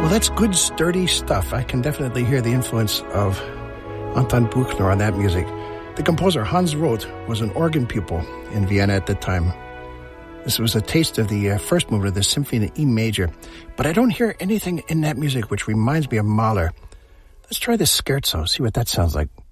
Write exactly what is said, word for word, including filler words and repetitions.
Well, that's good, sturdy stuff. I can definitely hear the influence of Anton Buchner on that music. The composer Hans Roth was an organ pupil in Vienna at the time. This was a taste of the uh, first movement of the Symphony in E major, but I don't hear anything in that music which reminds me of Mahler. Let's try this scherzo, see what that sounds like.